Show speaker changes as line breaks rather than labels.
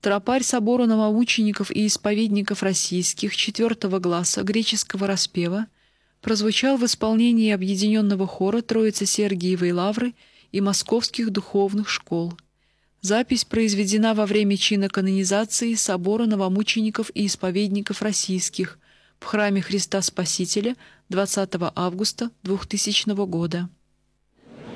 Тропарь собора новомучеников и исповедников российских четвертого гласа греческого распева прозвучал в исполнении объединенного хора Троице-Сергиевой Лавры и московских духовных школ. Запись произведена во время чина канонизации собора новомучеников и исповедников российских в храме Христа Спасителя 20 августа 2000 года.